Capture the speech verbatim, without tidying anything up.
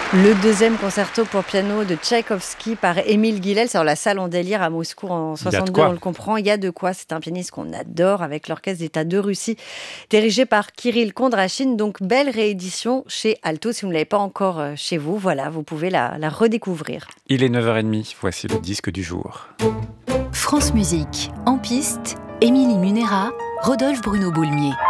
Le deuxième concerto pour piano de Tchaïkovski par Émile Guilel, c'est dans la salle en délire à Moscou en soixante-deux, on le comprend, il y a de quoi. C'est un pianiste qu'on adore avec l'Orchestre d'État de Russie, dirigé par Kirill Kondrachine. Donc belle réédition chez Alto, si vous ne l'avez pas encore chez vous, voilà, vous pouvez la, la redécouvrir. Il est neuf heures trente, voici le disque du jour. France Musique, en piste, Émilie Munera, Rodolphe Bruno Boulmier.